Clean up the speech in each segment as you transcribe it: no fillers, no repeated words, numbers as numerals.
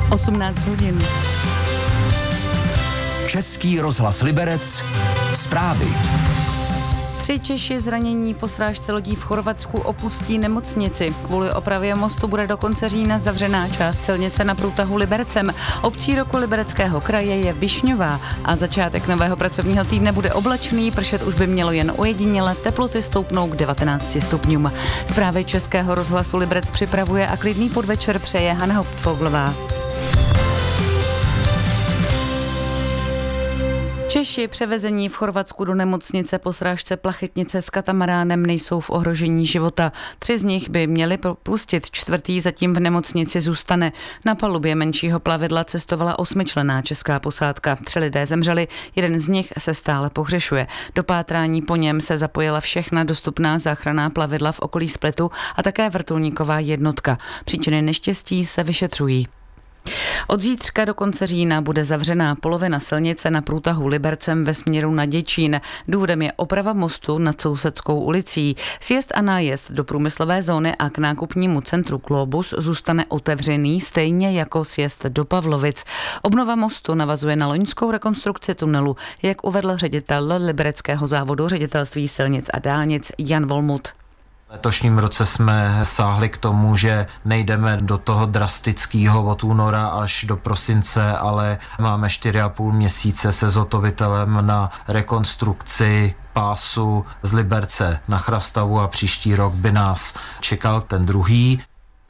18 hodin. Český rozhlas Liberec. Zprávy. 3 Češi zranění po srážce lodí v Chorvatsku opustí nemocnici. Kvůli opravě mostu bude do konce října zavřená část silnice na průtahu Libercem. Obcí roku Libereckého kraje je Višňová a začátek nového pracovního týdne bude oblačný, pršet už by mělo jen ojediněle, teploty stoupnou k 19 stupňům. Zprávy Českého rozhlasu Liberec připravuje a klidný podvečer přeje Hana Hauptfoglová. Češi převezení v Chorvatsku do nemocnice po srážce plachetnice s katamaránem nejsou v ohrožení života. 3 z nich by měli propustit, 4. zatím v nemocnici zůstane. Na palubě menšího plavidla cestovala 8členná česká posádka. 3 lidé zemřeli, 1 z nich se stále pohřešuje. Do pátrání po něm se zapojila všechna dostupná záchranná plavidla v okolí Splitu a také vrtulníková jednotka. Příčiny neštěstí se vyšetřují. Od zítřka do konce října bude zavřená polovina silnice na průtahu Libercem ve směru na Děčín. Důvodem je oprava mostu nad Sousedskou ulicí. Sjezd a nájezd do průmyslové zóny a k nákupnímu centru Globus zůstane otevřený, stejně jako sjezd do Pavlovic. Obnova mostu navazuje na loňskou rekonstrukci tunelu, jak uvedl ředitel libereckého závodu ředitelství silnic a dálnic Jan Volmut. V letošním roce jsme sáhli k tomu, že nejdeme do toho drastického od února až do prosince, ale máme 4,5 měsíce se zhotovitelem na rekonstrukci pásu z Liberce na Chrastavu a příští rok by nás čekal ten druhý.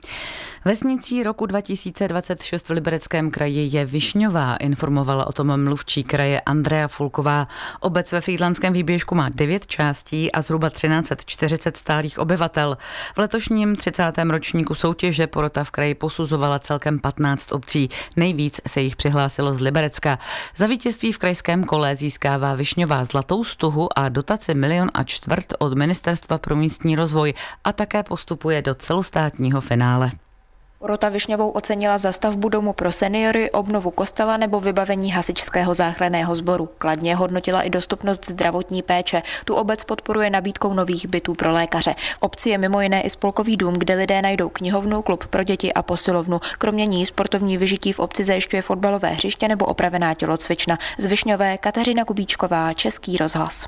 Vesnicí roku 2026 v Libereckém kraji je Višňová, informovala o tom mluvčí kraje Andrea Fulková. Obec ve Frýdlantském výběžku má 9 částí a zhruba 1340 stálých obyvatel. V letošním 30. ročníku soutěže porota v kraji posuzovala celkem 15 obcí. Nejvíc se jich přihlásilo z Liberecka. Za vítězství v krajském kole získává Višňová zlatou stuhu a dotaci 1 200 000 od Ministerstva pro místní rozvoj a také postupuje do celostátního finále. Porota Višňovou ocenila za stavbu domu pro seniory, obnovu kostela nebo vybavení hasičského záchranného sboru. Kladně hodnotila i dostupnost zdravotní péče. Tu obec podporuje nabídkou nových bytů pro lékaře. V obci je mimo jiné i spolkový dům, kde lidé najdou knihovnu, klub pro děti a posilovnu. Kromě ní sportovní vyžití v obci zajišťuje fotbalové hřiště nebo opravená tělocvična. Z Višňové Kateřina Kubíčková, Český rozhlas.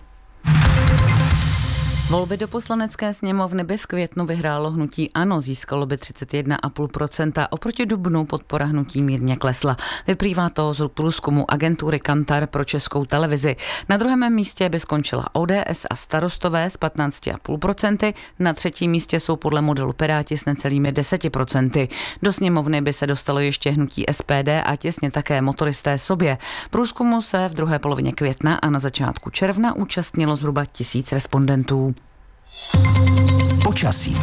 Volby do poslanecké sněmovny by v květnu vyhrálo hnutí ANO, získalo by 31,5%, oproti dubnu podpora hnutí mírně klesla. Vyplývá to z průzkumu agentury Kantar pro Českou televizi. Na druhém místě by skončila ODS a Starostové s 15,5%, na 3. místě jsou podle modelu Piráti s necelými 10%. Do sněmovny by se dostalo ještě hnutí SPD a těsně také Motoristé sobě. Průzkumu se v druhé polovině května a na začátku června účastnilo zhruba 1000 respondentů. Počasí.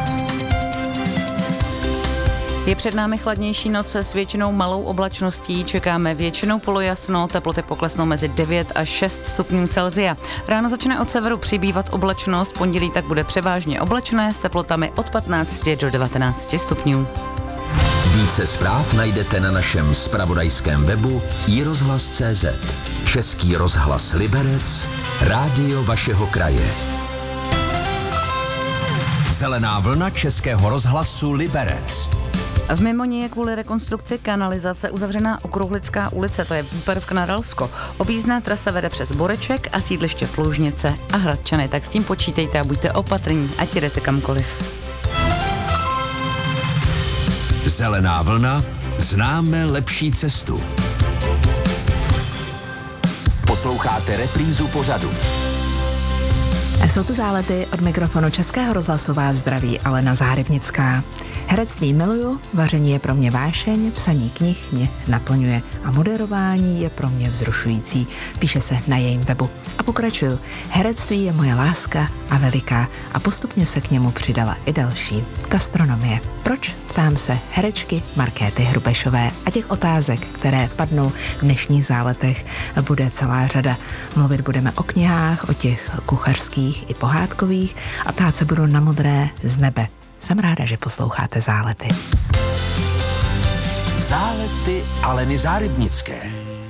Je před námi chladnější noc s většinou malou oblačností, čekáme většinou polojasno, teploty poklesnou mezi 9 až 6 stupňů Celsia. Ráno začne od severu přibývat oblačnost, pondělí tak bude převážně oblačné s teplotami od 15 do 19 stupňů. Více zpráv najdete na našem zpravodajském webu iRozhlas.cz. Český rozhlas Liberec, rádio vašeho kraje. Zelená vlna Českého rozhlasu Liberec. V Mimoně je kvůli rekonstrukci kanalizace uzavřená Okrouhlická ulice, to je výparv na Ralsko. Objízdná trasa vede přes Boreček a sídliště Plužnice a Hradčany, tak s tím počítejte a buďte opatrní, ať jdete kamkoliv. Zelená vlna, známe lepší cestu. Posloucháte reprízu pořadu. Jsou to Zálety, od mikrofonu Českého rozhlasu vás zdraví Alena Záhybnická. Herectví miluju, vaření je pro mě vášeň, psaní knih mě naplňuje a moderování je pro mě vzrušující, píše se na jejím webu. A pokračuju, herectví je moje láska a veliká a postupně se k němu přidala i další, gastronomie. Proč? Ptám se herečky Markéty Hrubešové a těch otázek, které padnou v dnešních Záletech, bude celá řada. Mluvit budeme o knihách, o těch kuchařských i pohádkových a ptát se budu na modré z nebe. Jsem ráda, že posloucháte Zálety. Zálety Aleny Záhybnické.